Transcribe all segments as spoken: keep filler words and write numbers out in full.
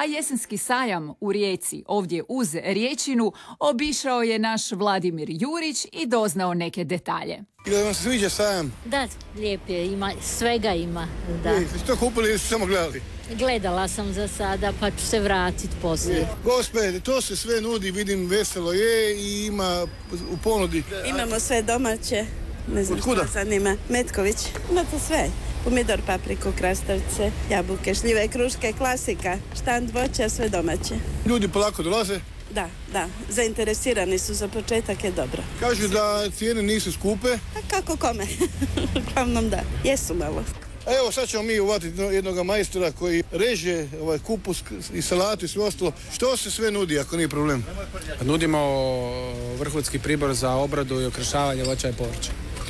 A jesenski sajam u Rijeci, ovdje uz Riječinu, obišao je naš Vladimir Jurić i doznao neke detalje. I da vam se sviđa sajam? Da, lijep je, ima, svega ima. Da. Je, ste to kupili ili ste samo gledali? Gledala sam za sada, pa ću se vratiti poslije. Gospe, to se sve nudi, vidim, veselo je i ima u ponudi. Imamo sve domaće. Ne znam Otkuda? što zanima. Metković. Imate sve. Pomidor, papriku, krastavce, jabuke, šljive, kruške, klasika. Štand voća, sve domaće. Ljudi polako dolaze? Da, da. Zainteresirani su, za početak je dobro. Kažu da cijene nisu skupe. A kako kome? Uglavnom da. Jesu malo. Evo sad ćemo mi uvatiti jednog majstora koji reže ovaj kupus i salatu i sve ostalo. Što se sve nudi ako nije problem? Nudimo vrhunski pribor za obradu i okrašavanje voća i povrća.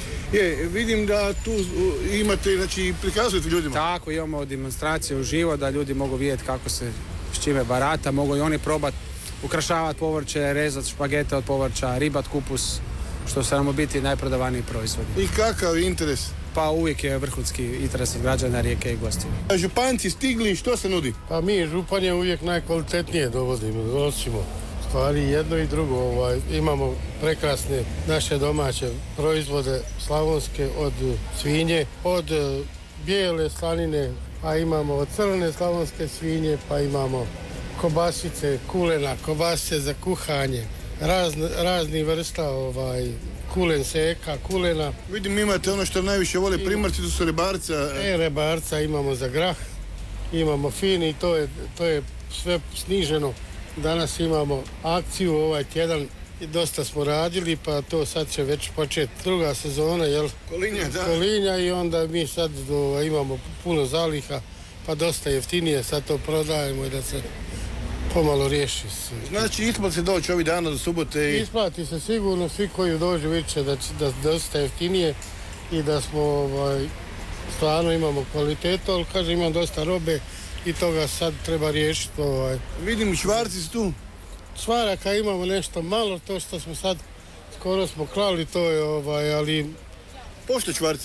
Je, vidim da tu imate, znači prikazujete ljudima. Tako, imamo demonstracije uživo da ljudi mogu vidjeti kako se s čime barata, mogu i oni probati ukrašavati povrće, rezati špagete od povrća, ribat kupus, što su nam u biti najprodavaniji proizvodi. I kakav interes? Pa uvijek je vrhunski interes od građana Rijeke i gostiju. Županci stigli, što se nudi? Pa mi županje uvijek najkvalitetnije dovodimo, donosimo. Stvari jedno i drugo, ovaj, imamo prekrasne naše domaće proizvode slavonske od svinje, od bijele slanine, a imamo od crne slavonske svinje, pa imamo kobasice, kulena, kobasice za kuhanje, razne, razni vrsta ovaj, kulen seka, kulena. Vidim imate ono što najviše vole primorci, to su rebarca. E, rebarca imamo za grah, imamo fini, to je, to je sve sniženo. Danas imamo akciju ovaj tjedan i dosta smo radili, pa to sad će već početi druga sezona, jel? Kolinja, da. Kolinja i onda mi sad do, imamo puno zaliha, pa dosta jeftinije sad to prodajemo i da se pomalo riješi. Znači isplati se doći ovih dana do subote? I... Isplati se sigurno, svi koji dođu vidjet će da će da dosta jeftinije i da smo ovaj, stvarno imamo kvalitetu, ali kažem imam dosta robe i toga sad treba riješiti. Ovaj. Vidim i čvarci su tu. Čvaraka imamo nešto malo, to što smo sad skoro smo klali, to je ovaj, ali... Pošto čvarci?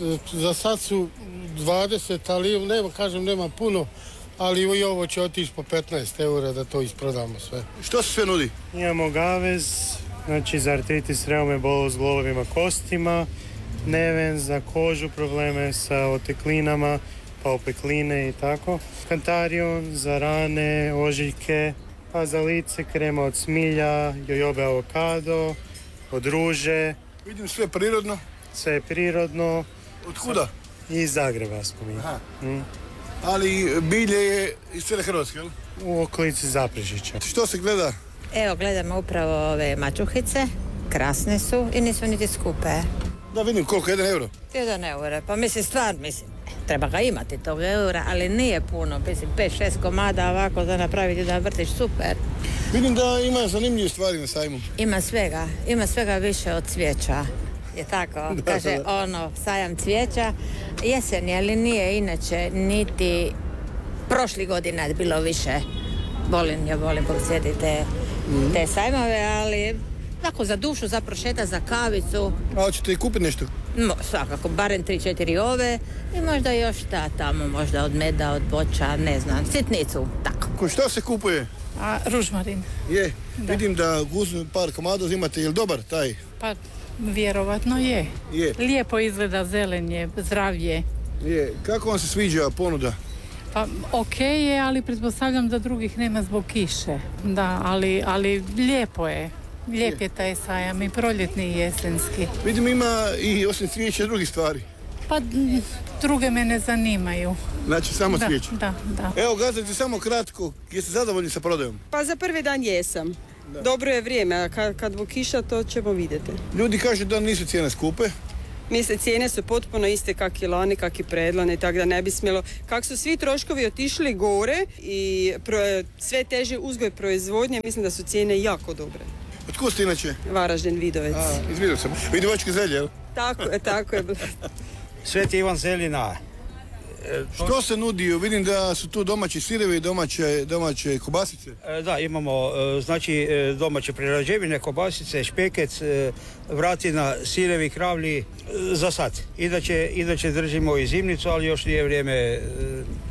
Za sad su dvadeset, ali nema, kažem, nema puno, ali i ovo će otići po petnaest eura da to isprodamo sve. Što se sve nudi? Imamo gavez, znači za artritis, reume, bol s glolovima, kostima, neven za kožu, probleme sa oteklinama, pa opekline i tako. Kantarion za rane, ožiljke, pa za lice krema od smilja, jojobe avokado, od ruže. Vidim sve prirodno. Sve je prirodno. Od kuda? Iz Zagreba smo mi. Mm. Ali bilje je iz cijele Hrvatske, jel? U okolici Zaprešića. Što se gleda? Evo, gledamo upravo ove mačuhice. Krasne su i nisu niti skupe. Da, vidim koliko, jedan euro? Jedan euro, pa mislim stvar, mislim, treba ga imati tog eura, ali nije puno, mislim, pet šest komada ovako za napraviti da vrtiš, super. Vidim da ima zanimljive stvari na sajmu. Ima svega, ima svega više od cvijeća. Je tako, da, kaže da. ono, sajam cvijeća. Jesen je, ali nije inače, niti prošli godina je bilo više. Volim, ja volim posjetiti te, mm. te sajmove, ali tako za dušu, za prošeta, za kavicu. A hoćete i kupiti nešto? No, svakako, barem tri četiri ove i možda još šta tamo, možda od meda, od voća, ne znam, sitnicu, tako. Ko što se kupuje? A, ružmarin. Je, da. Vidim da uzme par komada imate, je li dobar taj? Pa, vjerovatno je. Je. Lijepo izgleda, zelen je, zdrav je. Je, kako vam se sviđa ponuda? Pa, ok je, ali pretpostavljam da drugih nema zbog kiše. Da, ali, ali lijepo je. Lijep je taj sajam i proljetni i jesenski. Vidim ima i osim cvijeća drugih stvari. Pa druge me ne zanimaju. Znači samo da, cvijeće? Da, da. Evo gazajte samo kratko, jeste zadovoljni sa prodajom? Pa za prvi dan jesam. Da. Dobro je vrijeme, a kad, kad bu kiša to ćemo vidjeti. Ljudi kažu da nisu cijene skupe. Misle, cijene su potpuno iste kak i lani, kak i predlane, tako da ne bi smjelo. Kak su svi troškovi otišli gore i pro, sve teže uzgoj proizvodnje, mislim da su cijene jako dobre. Otko ste inače? Varaždin, Vidovec. A, iz Vidovca. Vidovačke zelje, jel? Tako je, tako je. Sveti Ivan Zelina. E, što se nudi? Vidim da su tu domaći sirevi i domaće, domaće kobasice. E, da, imamo znači domaće prerađevine, kobasice, špekec, vratina, sirevi, kravlji za sad. Inače, inače držimo i zimnicu, ali još nije vrijeme